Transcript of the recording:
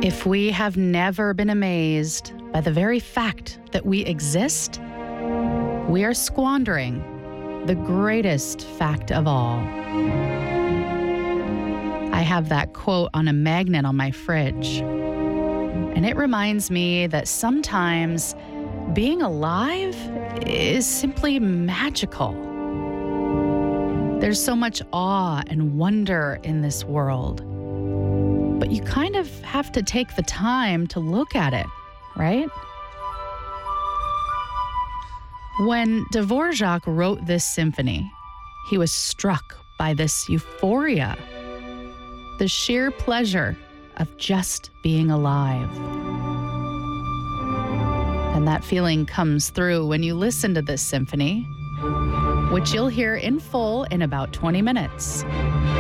If we have never been amazed by the very fact that we exist, we are squandering the greatest fact of all. I have that quote on a magnet on my fridge, and it reminds me that sometimes being alive is simply magical. There's so much awe and wonder in this world, but you kind of have to take the time to look at it, right? When Dvorak wrote this symphony, he was struck by this euphoria, the sheer pleasure of just being alive. And that feeling comes through when you listen to this symphony, which you'll hear in full in about 20 minutes.